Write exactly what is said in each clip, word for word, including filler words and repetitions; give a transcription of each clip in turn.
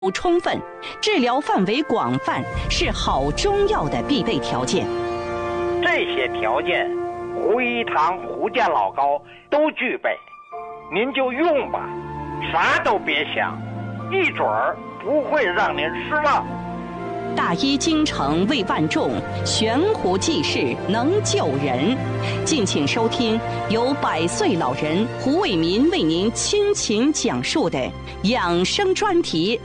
充分，治疗范围广泛，是好中药的必备条件。 这些条件，胡一堂、胡家老高都具备，您就用吧，啥都别想，一准儿不会让您失望。 大医精诚为万众，悬壶济世能救人。敬请收听由百岁老人胡伟民为您倾情讲述的养生专题。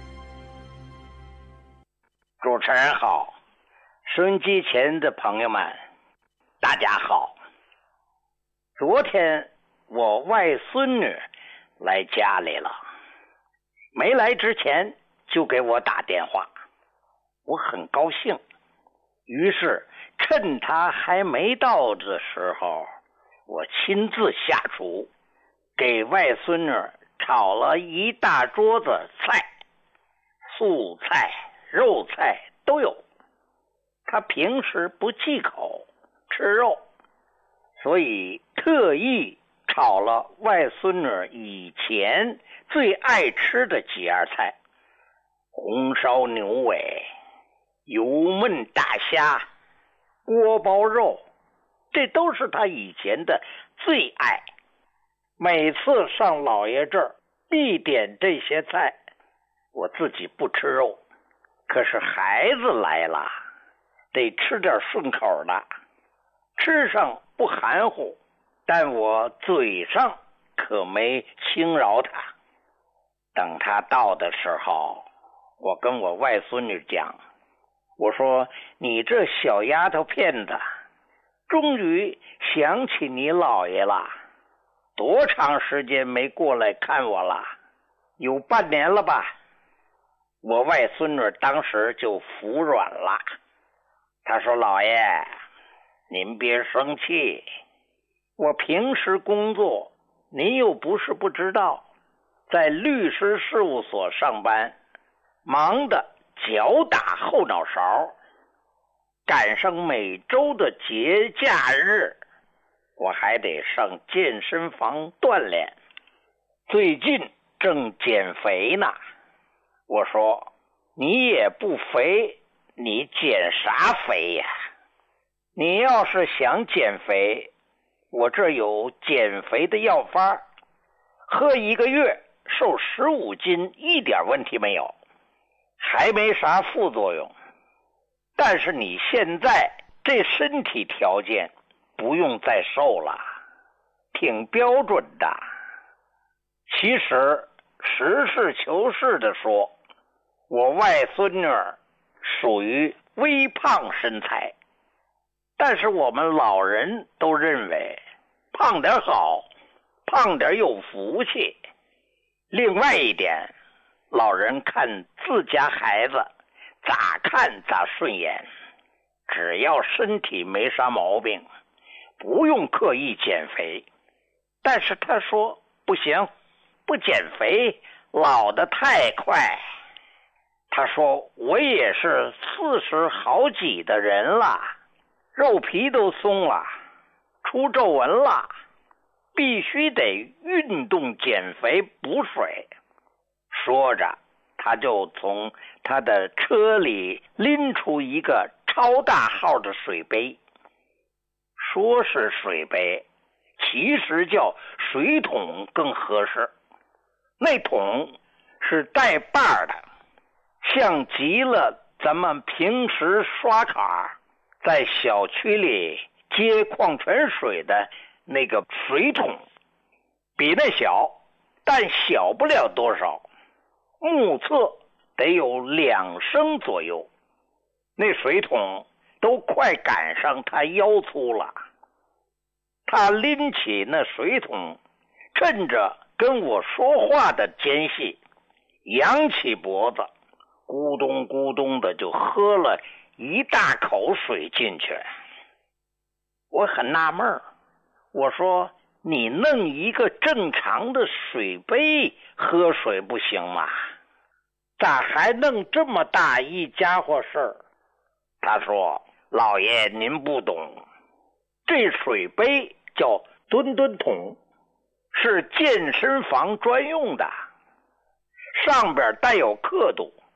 主持人好，收音机前的朋友们大家好。昨天我外孙女来家里了，没来之前就给我打电话，我很高兴，于是趁她还没到的时候，我亲自下厨，给外孙女炒了一大桌子菜，素菜肉菜都有。她平时不忌口吃肉，所以特意炒了外孙女以前最爱吃的几样菜：红烧牛尾、油焖大虾、锅包肉，这都是她以前的最爱。每次上老爷这儿必点这些菜。我自己不吃肉，可是孩子来了，得吃点顺口的，吃上不含糊，但我嘴上可没轻饶他。等他到的时候，我跟我外孙女讲，我说你这小丫头片子，终于想起你姥爷了，多长时间没过来看我了？有半年了吧？我外孙女当时就服软了，她说姥爷您别生气，我平时工作您又不是不知道，在律师事务所上班，忙得脚打后脑勺，赶上每周的节假日，我还得上健身房锻炼，最近正减肥呢。我说你也不肥，你减啥肥呀？你要是想减肥，我这有减肥的药方，喝一个月瘦十五斤一点问题没有，还没啥副作用。但是你现在这身体条件不用再瘦了，挺标准的。其实实事求是的说，我外孙女属于微胖身材，但是我们老人都认为胖点好，胖点有福气。另外一点，老人看自家孩子咋看咋顺眼，只要身体没啥毛病，不用刻意减肥。但是他说不行，不减肥老得太快。他说我也是四十好几的人了，肉皮都松了，出皱纹了，必须得运动减肥补水。说着他就从他的车里拎出一个超大号的水杯，说是水杯，其实叫水桶更合适。那桶是带把的，像极了咱们平时刷卡在小区里接矿泉水的那个水桶，比那小，但小不了多少，目测得有两升左右。那水桶都快赶上他腰粗了。他拎起那水桶，趁着跟我说话的间隙，扬起脖子，咕咚咕咚的就喝了一大口水进去。我很纳闷，我说你弄一个正常的水杯喝水不行吗？咋还弄这么大一家伙事儿？他说老爷您不懂，这水杯叫吨吨桶，是健身房专用的，上边带有刻度，